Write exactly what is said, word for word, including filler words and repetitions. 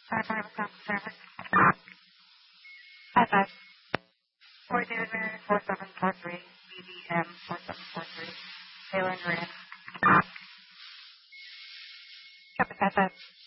California Wisconsin Service. Five five. Four David Mary four seven four three. B D M four seven four three. Taylor and Rand. Copy five five.